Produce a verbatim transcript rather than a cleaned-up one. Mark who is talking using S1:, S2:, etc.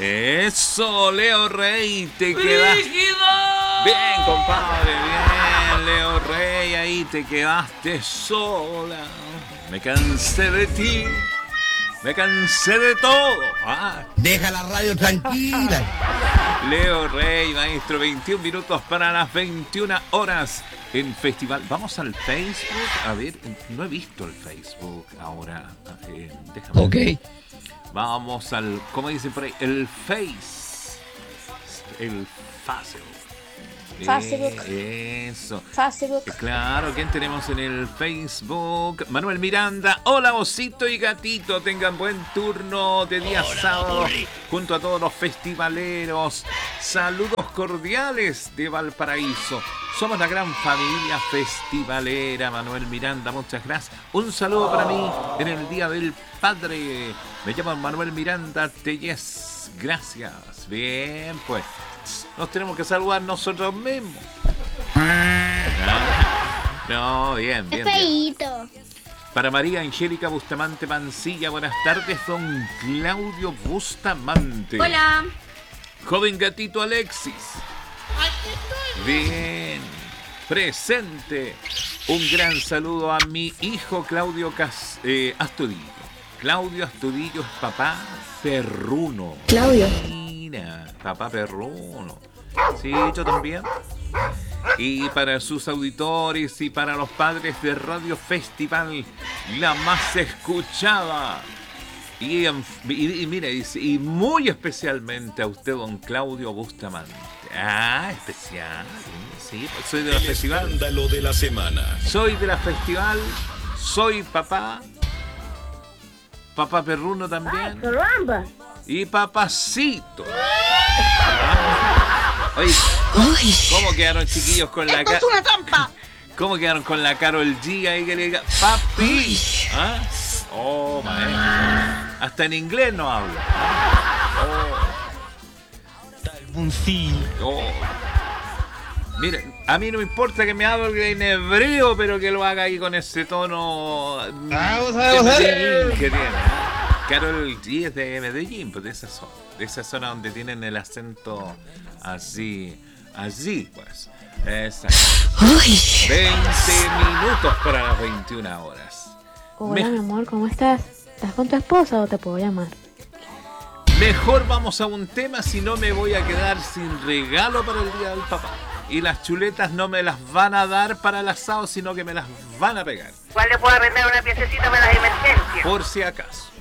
S1: Eso, Leo Rey, te quedaste. Bien, compadre, bien, Leo Rey, ahí te quedaste sola. Me cansé de ti, me cansé de todo. Ah.
S2: Deja la radio tranquila.
S1: Leo Rey, maestro, veintiún minutos para las veintiuna horas en festival. Vamos al Facebook. A ver, no he visto el Facebook ahora. Eh, déjame.
S2: Ok.
S1: Ver. Vamos al, ¿cómo dicen por ahí? El Face. El Facebook.
S3: Facebook.
S1: Eh, eso.
S3: Facebook.
S1: Claro, ¿quién tenemos en el Facebook? Manuel Miranda. Hola, osito y gatito. Tengan buen turno de día Hola, sábado Oli. Junto a todos los festivaleros. Saludos cordiales de Valparaíso. Somos la gran familia festivalera. Manuel Miranda, muchas gracias. Un saludo para mí en el Día del Padre. Me llamo Manuel Miranda Tellez. Gracias. Bien, pues. Nos tenemos que saludar nosotros mismos. No, bien, bien.
S3: Feíto.
S1: Para María Angélica Bustamante Mancilla, buenas tardes, don Claudio Bustamante.
S4: Hola.
S1: Joven gatito Alexis. Bien, presente. Un gran saludo a mi hijo Claudio Cas eh, Astudillo. Claudio Astudillo es papá perruno.
S3: Claudio.
S1: Mira, papá perruno. Sí, yo también. Y para sus auditores y para los padres de Radio Festival, la más escuchada. Y, y, y mire, dice, y muy especialmente a usted, don Claudio Bustamante. Ah, especial. Sí, pues soy de la
S5: El
S1: festival.
S5: Escándalo de la semana.
S1: Soy de la festival. Soy papá. Papá perruno también.
S3: Caramba.
S1: Y papacito. Oye, ¿cómo quedaron chiquillos con la cara?
S4: ¡Esto es una trampa!
S1: ¿Cómo quedaron con la Karol G ahí que le diga papi? ¿Ah? Oh, maestro. Hasta en inglés no habla. Oh. Oh. Mire, a mí no me importa que me hable en hebreo, pero que lo haga ahí con ese tono
S2: Vamos a ver,
S1: que tiene. Karol G es de Medellín, pues de esa zona, de esa zona donde tienen el acento así, así pues. Exacto. veinte minutos para las veintiuna horas.
S6: Hola,
S1: Me...
S6: mi amor, ¿cómo estás? ¿Estás con tu esposa o te puedo llamar?
S1: Mejor vamos a un tema, si no me voy a quedar sin regalo para el Día del Papá. Y las chuletas no me las van a dar para el asado, sino que me las van a pegar.
S7: ¿Cuál le puedo arrendar una piececita para las emergencias?
S1: Por si acaso.